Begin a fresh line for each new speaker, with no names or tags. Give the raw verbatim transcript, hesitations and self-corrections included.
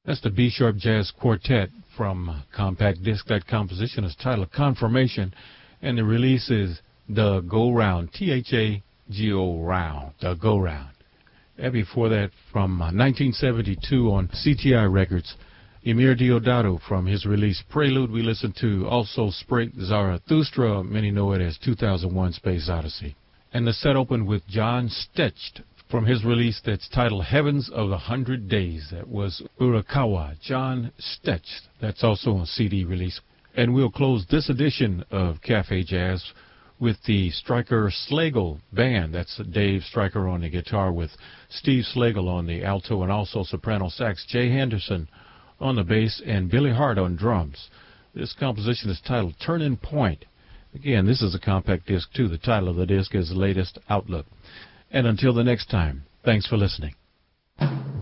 That's the B-sharp Jazz Quartet from Compact Disc. That composition is titled Confirmation, and the release is The Go Round, T H A G O Round, The Go Round. And before that, from uh, nineteen seventy-two on C T I Records, Emir Deodato from his release Prelude. We listened to also Sprake Zarathustra, many know it as two thousand one Space Odyssey. And the set opened with John Stetched from his release that's titled Heavens of the Hundred Days. That was Urakawa, John Stetched. That's also on C D release. And we'll close this edition of Cafe Jazz with the Stryker Slagle Band. That's Dave Stryker on the guitar with Steve Slagle on the alto and also soprano sax, Jay Henderson on the bass, and Billy Hart on drums. This composition is titled Turning Point. Again, this is a compact disc too. The title of the disc is Latest Outlook. And until the next time, thanks for listening.